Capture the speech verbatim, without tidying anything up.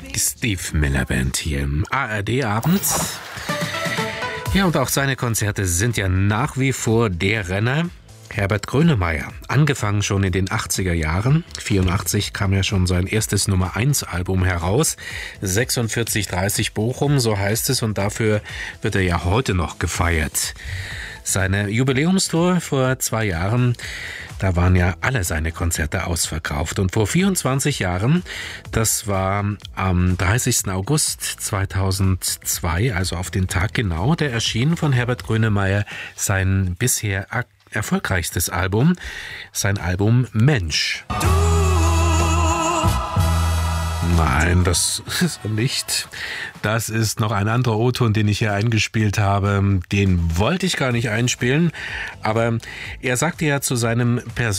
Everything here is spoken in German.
Steve Miller Band hier im A R D-Abend. Ja, und auch seine Konzerte sind ja nach wie vor der Renner. Herbert Grönemeyer, angefangen schon in den achtziger Jahren. vierundachtzig kam ja schon sein erstes Nummer eins Album heraus. sechsundvierzig dreißig Bochum, so heißt es, und dafür wird er ja heute noch gefeiert. Seine Jubiläumstour vor zwei Jahren, da waren ja alle seine Konzerte ausverkauft. Und vor vierundzwanzig Jahren, das war am dreißigsten August zweitausendzwei, also auf den Tag genau, da erschien von Herbert Grönemeyer sein bisher erfolgreichstes Album, sein Album Mensch. Du. Nein, das ist er nicht. Das ist noch ein anderer O-Ton, den ich hier eingespielt habe. Den wollte ich gar nicht einspielen, aber er sagte ja zu seinem persönlichen